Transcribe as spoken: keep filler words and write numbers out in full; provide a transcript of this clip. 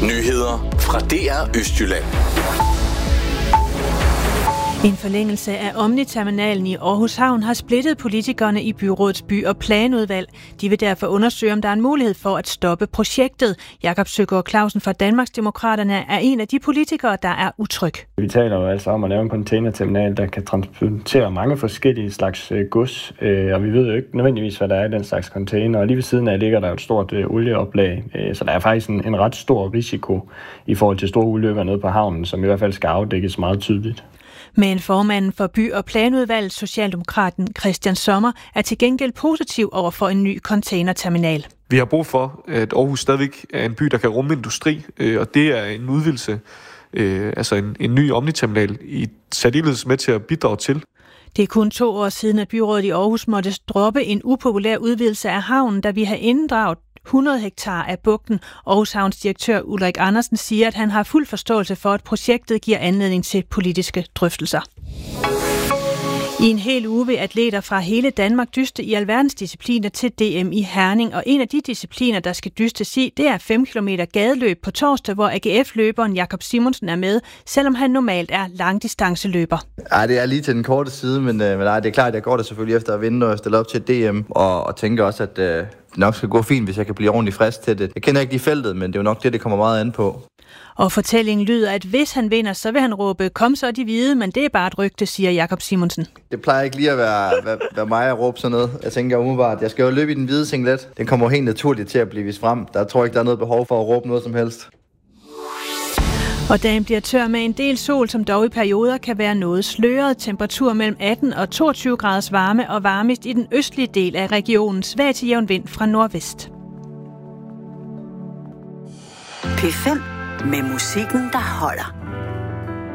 Nyheder fra D R Østjylland. En forlængelse af Omni-terminalen i Aarhus Havn har splittet politikerne i byrådets by- og planudvalg. De vil derfor undersøge, om der er en mulighed for at stoppe projektet. Jakob Søgaard Clausen fra Danmarksdemokraterne er en af de politikere, der er utryg. Vi taler jo altså om at lave en containerterminal, der kan transportere mange forskellige slags gods, og vi ved jo ikke nødvendigvis, hvad der er i den slags container. Og lige ved siden af ligger der et stort olieoplag, så der er faktisk en, en ret stor risiko i forhold til store ulykker nede på havnen, som i hvert fald skal afdækkes meget tydeligt. Men formanden for by- og planudvalget, Socialdemokraten Christian Sommer, er til gengæld positiv over for en ny containerterminal. Vi har brug for, at Aarhus stadigvæk er en by, der kan rumme industri, og det er en udvidelse, altså en, en ny omniterminal i særdeles med til at bidrage til. Det er kun to år siden, at byrådet i Aarhus måtte droppe en upopulær udvidelse af havnen, da vi har inddraget hundrede hektar af bugten. Aarhus Havns direktør Ulrik Andersen siger, at han har fuld forståelse for, at projektet giver anledning til politiske drøftelser. I en hel uge vil atleter fra hele Danmark dyste i alverdens discipliner til D M i Herning, og en af de discipliner, der skal dystes i, det er fem kilometer gadeløb på torsdag, hvor A G F-løberen Jakob Simonsen er med, selvom han normalt er langdistanceløber. Ej, det er lige til den korte side, men, men ej, det er klart, at jeg går der selvfølgelig efter at vinde, når jeg stiller op til D M, og, og tænker også, at øh, det nok skal gå fint, hvis jeg kan blive ordentligt frisk til det. Jeg kender ikke de feltet, men det er jo nok det, det kommer meget an på. Og fortællingen lyder, at hvis han vinder, så vil han råbe, kom så de hvide, men det er bare et rygte, siger Jakob Simonsen. Det plejer ikke lige at være, være, være mig at råbe sådan noget. Jeg tænker umiddelbart, jeg skal jo løbe i den hvide singlet. Den kommer helt naturligt til at blive vist frem. Der tror jeg ikke, der er noget behov for at råbe noget som helst. Og dagen bliver tør med en del sol, som dog i perioder kan være noget sløret. Temperatur mellem atten og toogtyve graders varme og varmest i den østlige del af regionen. Svag til jævn vind fra nordvest. P fem med musikken, der holder.